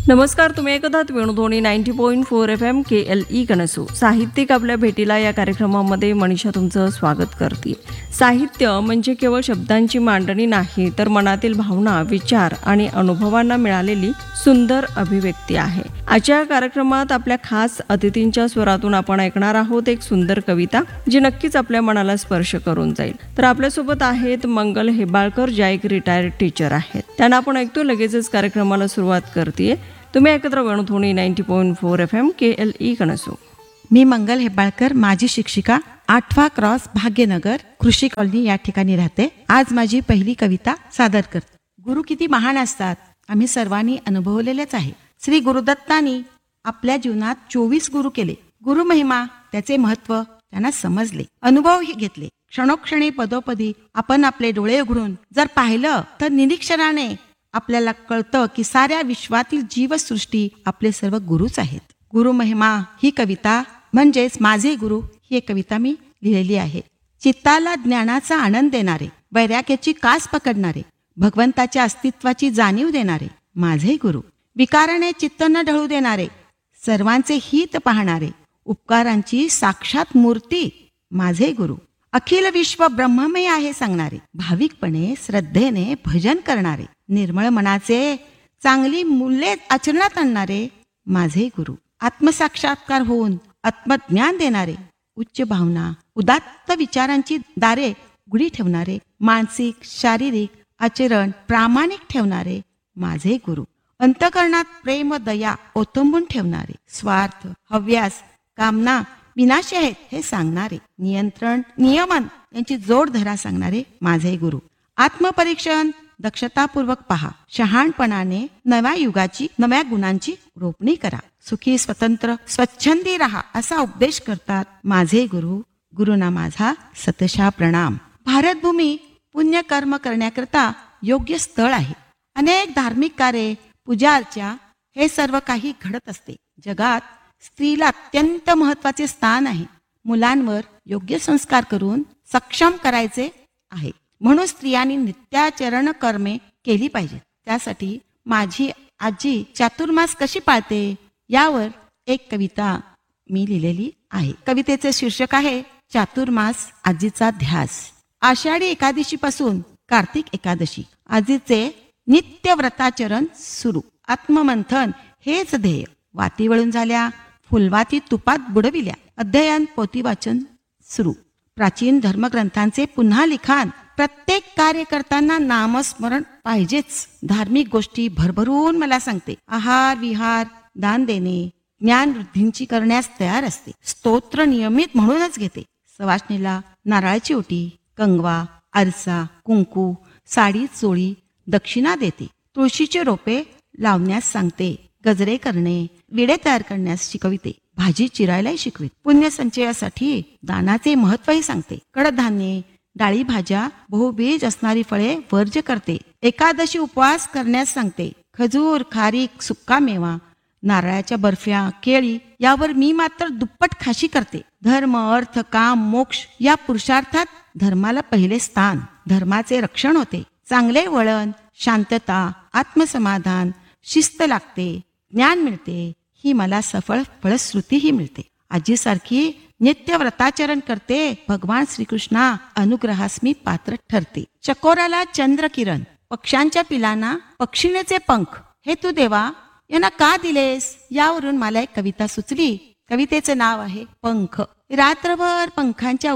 नमस्कार. तुम्ही ऐकत आहात वेणुध्वनी 90.4 FM KLE कणसू. साहित्यिक आपल्या भेटीला या कार्यक्रमामध्ये मनीषा तुमचं स्वागत करते. साहित्य म्हणजे केवळ शब्दांची मांडणी नाही, तर मनातील भावना, विचार आणि अनुभवांना मिळालेली सुंदर अभिव्यक्ती आहे. आजच्या कार्यक्रमात आपल्या खास अतिथींच्या स्वरातून आपण ऐकणार आहोत एक सुंदर कविता, जी नक्कीच आपल्या मनाला स्पर्श करून जाईल. तर आपल्यासोबत आहेत मंगल हेब्बाळकर, ज्या एक रिटायर्ड टीचर आहेत. त्यांना आपण ऐकतो. लगेचच कार्यक्रमाला सुरुवात करते. तुम्ही एकत्र वेणुध्वनी 90.4 FM KLE कणसू. मी मंगल हेब्बाळकर, माजी शिक्षिका, 8वा क्रॉस, भाग्यनगर, कृषी कॉलनी या ठिकाणी राहते. आज माझी पहिली कविता सादर करते. गुरु किती महान असतात, आम्ही सर्वांनी अनुभवलेलेच आहे. श्री गुरुदत्तांनी आपल्या जीवनात 24 गुरु केले. गुरु महिमा, त्याचे महत्व त्यांना समजले, अनुभवही घेतले. क्षणोक्षणी पदोपदी आपण आपले डोळे उघडून जर पाहिलं तर निरीक्षणाने आपल्याला कळतं की साऱ्या विश्वातील जीवसृष्टी आपले सर्व गुरुच आहेत. गुरु महिमा ही कविता म्हणजेच माझे गुरु ही एक कविता मी लिहिलेली आहे. चित्ताला ज्ञानाचा आनंद देणारे, वैराग्याची कास पकडणारे, भगवंताच्या अस्तित्वाची जाणीव देणारे माझे गुरु. विकाराने चित्त न ढळू देणारे, सर्वांचे हित पाहणारे, उपकारांची साक्षात मूर्ती माझे गुरु. अखिल विश्व ब्रह्ममय आहे सांगणारे, भाविकपणे श्रद्धेने भजन करणारे, निर्मळ मनाचे चांगली मूल्ये आचरणात आणणारे माझे गुरु. आत्मसाक्षात्कार होऊन आत्मज्ञान देणारे, उच्च भावना, उदात्त विचारांची दारे उघडी ठेवणारे, मानसिक शारीरिक आचरण प्रामाणिक ठेवणारे माझे गुरु. अंतःकरणात प्रेम दया ओतंबून ठेवणारे, स्वार्थ हव्यास कामना विनाशी आहेत हे सांगणारे, नियंत्रण नियमन यांची जोड धरा सांगणारे माझे गुरु. आत्मपरीक्षण दक्षतापूर्वक पहा, शहाणपणाने नव्या युगाची नव्या गुणांची रोपणी करा, सुखी स्वतंत्र स्वच्छंदी राहा असा उपदेश करतात माझे गुरु. गुरुना माझा सतशा प्रणाम. भारतभूमी पुण्य कर्म करण्याकरता योग्य स्थळ आहे. अनेक धार्मिक कार्ये पूजा अर्चा हे सर्व काही घडत असते. जगात स्त्रीला अत्यंत महत्वाचे स्थान आहे. मुलांवर योग्य संस्कार करून सक्षम करायचे आहे. म्हणून स्त्रियांनी नित्याचरण कर्मे केली पाहिजे. त्यासाठी माझी आजी चातुर्मास कशी पाळते यावर एक कविता मी लिहिलेली आहे. कवितेचे शीर्षक आहे चातुर्मास आजीचा ध्यास. आषाढी एकादशीपासून कार्तिक एकादशी आजीचे नित्य व्रताचरण सुरू. आत्ममंथन हेच ध्येय. वाती वळून झाल्या, फुलवाती तुपात बुडविल्या. अध्ययन पोथी वाचन सुरू. प्राचीन धर्मग्रंथांचे पुन्हा लिखाण. प्रत्येक कार्य करताना नामस्मरण पाहिजेच. धार्मिक गोष्टी भरभरून मला सांगते. आहार विहार दान देणे ज्ञान वृद्धींची करण्यास तयार असते. स्तोत्र नियमित म्हणूनच घेते. सवासणीला नारळाची ओटी, कंगवा, आरसा, कुंकू, साडी चोळी दक्षिणा देते. तुळशीचे रोपे लावण्यास सांगते. गजरे करणे विडे तयार करण्यास शिकविते. भाजी चिरायलाही शिकविते. पुण्य संचयासाठी दानाचे महत्वही सांगते. कडधान्ये डाळी भाज्या बहुबीज असणारी फळे वर्ज्य करते. एकादशी उपवास करण्यास सांगते. खजूर खारीक सुक्का मेवा नारळाच्या बर्फ्या केळी यावर मी मात्र दुप्पट खाशी करते. धर्म अर्थ काम मोक्ष या पुरुषार्थात धर्माला पहिले स्थान. धर्माचे रक्षण होते. चांगले वळण शांतता आत्मसमाधान शिस्त लागते. ज्ञान मिळते. ही मला सफळ फलश्रुतीही मिळते. आजीसारखी नित्य व्रताचरण करते. भगवान श्रीकृष्णा अनुग्रहास मी पात्र ठरते. चकोराला चंद्र किरण पक्ष्यांच्या पिलांना पक्षिणेचे पंख हे तू देवा यांना का दिलेस यावरून मला एक कविता सुचली. कवितेचे नाव आहे पंख. रात्रभर पंखांच्या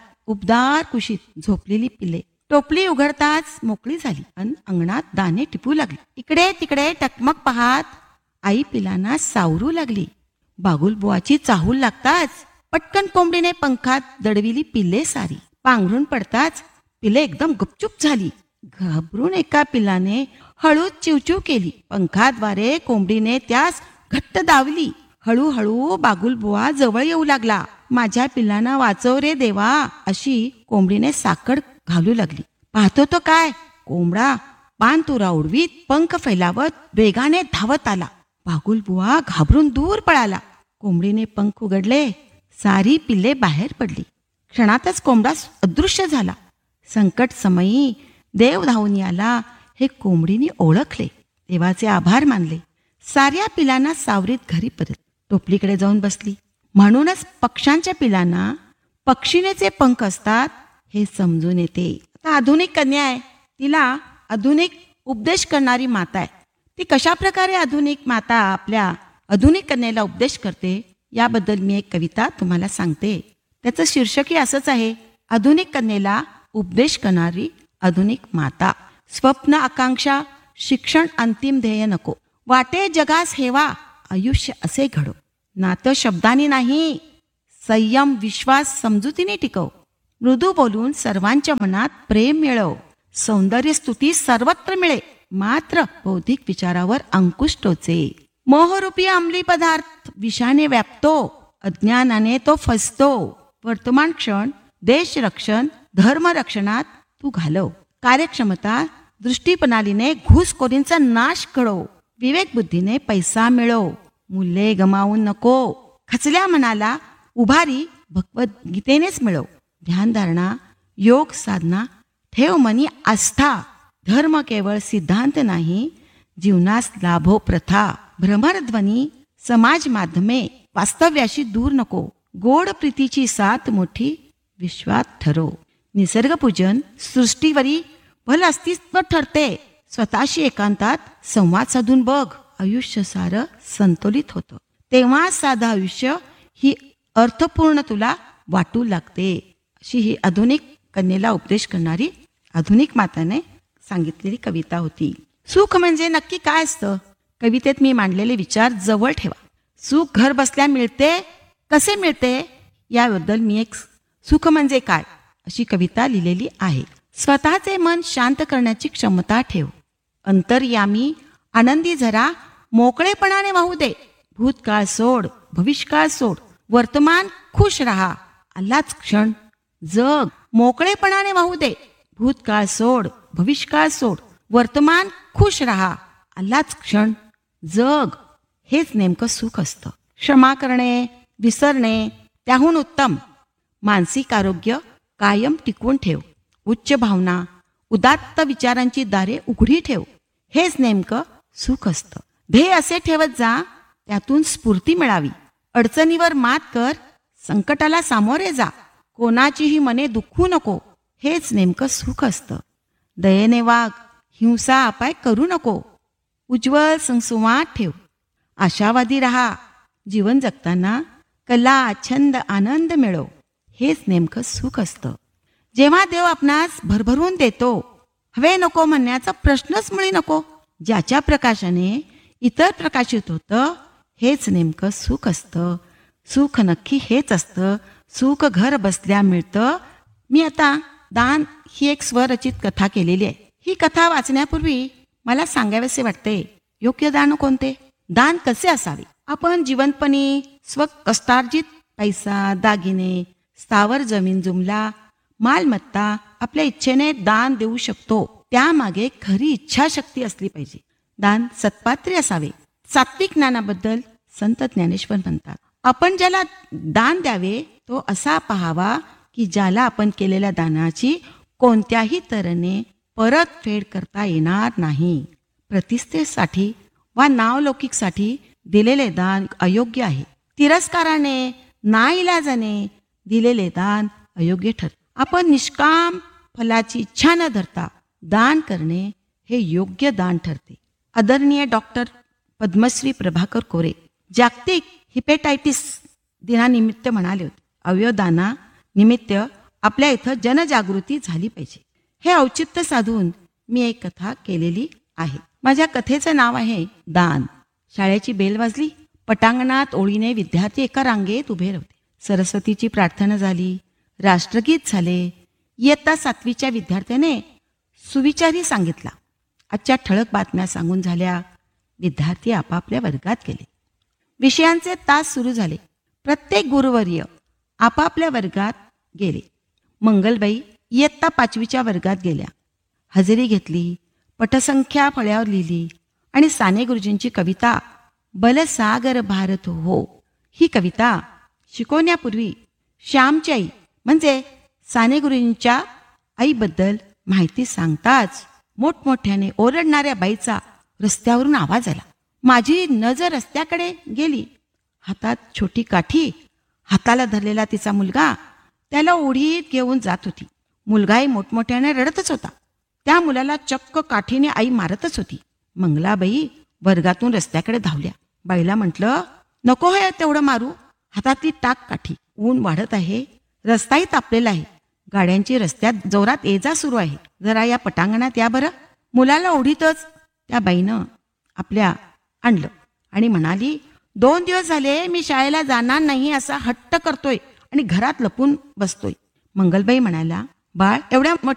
उबदार कुशीत झोपलेली पिले टोपली उघडताच मोकळी झाली आणि अंगणात दाणे टिपू लागली. इकडे तिकडे टकमक पाहात आई पिलांना सावरू लागली. बागुलबुवाची चाहूल लागताच पटकन कोंबडीने पंखात दडविली पिल्ले सारी. पांघरून पडताच पिले एकदम गुपचूप झाली. घाबरून एका पिल्लाने हळूच चिवचिव केली. पंखाद्वारे कोंबडीने त्यास घट्ट दावली. हळूहळू बागुलबुवा जवळ येऊ लागला. माझ्या पिल्लांना वाचव रे देवा अशी कोंबडीने साकड घालू लागली. पाहतो तो काय, कोंबडा पान तुरा उडवीत पंख फैलावत वेगाने धावत आला. बागुलबुवा घाबरून दूर पळाला. कोंबडीने पंख उघडले. सारी पिल्ले बाहेर पडली. क्षणातच कोंबडा अदृश्य झाला. संकट समयी देव धावून आला हे कोंबडीने ओळखले. देवाचे आभार मानले. साऱ्या पिलांना सावरीत घरी परत. टोपलीकडे जाऊन बसली. म्हणूनच पक्ष्यांच्या पिलांना पक्षिणेचे पंख असतात हे समजून येते. आता आधुनिक कन्या आहे, तिला आधुनिक उपदेश करणारी माता आहे. ती कशा प्रकारे आधुनिक माता आपल्या आधुनिक कन्येला उपदेश करते याबद्दल मी एक कविता तुम्हाला सांगते. त्याचं शीर्षकही असंच आहे, आधुनिक कन्येला उपदेश करणारी आधुनिक माता. स्वप्न आकांक्षा शिक्षण अंतिम ध्येय नको, वाटे जगास हेवा आयुष्य असे घडो. नातं शब्दांनी नाही, संयम विश्वास समजुतीने टिकव. मृदू बोलून सर्वांच्या मनात प्रेम मिळव. सौंदर्य स्तुती सर्वत्र मिळे, मात्र बौद्धिक विचारावर अंकुश टोचे. मोहरूपी अंमली पदार्थ विषाने व्यापतो, अज्ञानाने तो फसतो. वर्तमान क्षण देश रक्षण धर्म रक्षणात तू घालव. कार्यक्षमता दृष्टीप्रणालीने घुसखोरींचा नाश घडव. विवेक बुद्धीने पैसा मिळव, मूल्ये गमावून नको. खचल्या मनाला उभारी भगवद्गीतेनेच मिळव. ध्यानधारणा योग साधना ठेव मनी आस्था. धर्म केवळ सिद्धांत नाही, जीवनास लाभो प्रथा. भ्रमरध्वनी समाज माध्यमे वास्तव्याशी दूर नको. गोड प्रीतीची साथ मोठी विश्वात ठरो. निसर्गपूजन सृष्टीवरी भल अस्तित्व ठरते. स्वतःशी एकांतात संवाद साधून बघ, आयुष्य सारं संतुलित होतं. तेव्हा साधं आयुष्य ही अर्थपूर्ण तुला वाटू लागते. अशी ही आधुनिक कन्येला उपदेश करणारी आधुनिक माताने सांगितलेली कविता होती. सुख म्हणजे नक्की काय असतं? कवितेत मी मांडलेले विचार जवळ ठेवा. सुख घर बसल्या मिळते, कसे मिळते याबद्दल मी एक सुख म्हणजे काय अशी कविता लिहिलेली आहे. स्वतःचे मन शांत करण्याची क्षमता ठेव. अंतर्यामी आनंदी झरा मोकळेपणाने वाहू दे. भूतकाळ सोड, भविष्यकाळ सोड, वर्तमान खुश राहा. आलाच क्षण जग. मोकळेपणाने वाहू दे. भूतकाळ सोड, भविष्यकाळ सोड, वर्तमान खुश राहा. आलाच क्षण जग. हेच नेमकं सुख असतं. क्षमा करणे, विसरणे त्याहून उत्तम. मानसिक आरोग्य कायम टिकवून ठेव. उच्च भावना, उदात्त विचारांची दारे उघडी ठेव. हेच नेमकं सुख असतं. ध्येय असे ठेवत जा, त्यातून स्फूर्ती मिळावी. अडचणीवर मात कर, संकटाला सामोरे जा. कोणाचीही मने दुखवू नको. हेच नेमकं सुख असतं. दयेने वाग, हिंसा अपाय करू नको. उज्ज्वल संसंवाद ठेव. आशावादी राहा. जीवन जगताना कला छंद आनंद मिळव. हेच नेमकं सुख असतं. जेव्हा देव आपणास भरभरून देतो, हवे नको म्हणण्याचा प्रश्नच मुळी नको. ज्याच्या प्रकाशाने इतर प्रकाशित होतं, हेच नेमकं सुख असतं. सुख नक्की हेच असतं. सुख घर बसल्या मिळतं. मी आता दान ही एक स्वरचित कथा केलेली आहे. ही कथा वाचण्यापूर्वी मला सांगावेसे वाटते, योग्य दान कोणते, दान कसे असावे. आपण जिवंतपणी स्वकष्टार्जित पैसा, दागिने, स्थावर जमीन जुमला, मालमत्ता आपल्या इच्छेने दान देऊ शकतो. त्यामागे खरी इच्छाशक्ती असली पाहिजे. दान सत्पात्री असावे. सात्विक ज्ञानाबद्दल संत ज्ञानेश्वर म्हणतात, आपण ज्याला दान द्यावे तो असा पाहावा की ज्याला आपण केलेल्या दानाची कोणत्याही तऱ्हेने परतफेड करता येणार नाही. प्रतिष्ठेसाठी वा नावलौकिकसाठी दिलेले दान अयोग्य आहे. तिरस्काराने, नाईलाजाने दिलेले दान अयोग्य ठरते. आपण निष्काम फलाची इच्छा न धरता दान करणे हे योग्य दान ठरते. आदरणीय डॉक्टर पद्मश्री प्रभाकर कोरे जागतिक हिपॅटायटिस दिनानिमित्त म्हणाले होते, अवयवदाना निमित्त आपल्या इथं जनजागृती झाली पाहिजे. हे औचित्य साधून मी एक कथा केलेली आहे. माझ्या कथेचं नाव आहे दान. शाळेची बेल वाजली. पटांगणात ओळीने विद्यार्थी एका रांगेत उभे होते. सरस्वतीची प्रार्थना झाली. राष्ट्रगीत झाले. इयत्ता 7वीच्या विद्यार्थ्याने सुविचारही सांगितला. आजच्या ठळक बातम्या सांगून झाल्या. विद्यार्थी आपापल्या वर्गात गेले. विषयांचे तास सुरू झाले. प्रत्येक गुरुवर्य आपापल्या वर्गात गेले. मंगलबाई इयत्ता 5वीच्या वर्गात गेल्या. हजेरी घेतली. पटसंख्या फळ्यावर लिहिली आणि साने गुरुजींची कविता बलसागर भारत हो ही कविता शिकवण्यापूर्वी श्यामची आई म्हणजे साने गुरुजींच्या आईबद्दल माहिती सांगताच मोठमोठ्याने ओरडणाऱ्या बाईचा रस्त्यावरून आवाज आला. माझी नजर रस्त्याकडे गेली. हातात छोटी काठी, हाताला धरलेला तिचा मुलगा त्याला ओढीत घेऊन जात होती. मुलगाही मोठमोठ्याने रडतच होता. त्या मुलाला चक्क काठीने आई मारतच होती. मंगलाबाई वर्गातून रस्त्याकडे धावल्या. बाईला म्हटलं, नको हे तेवढं मारू, हातातली टाक काठी. ऊन वाढत आहे, रस्ताही तापलेला आहे, गाड्यांची रस्त्यात जोरात ये जा सुरू आहे. जरा या पटांगणात या बरं. मुलाला ओढीतच त्या बाईनं आपल्या आणलं आणि म्हणाली, 2 दिवस झाले मी शाळेला जाणार नाही असा हट्ट करतोय आणि घरात लपून बसतोय. मंगलबाई म्हणाला, बाळ, एवढ्या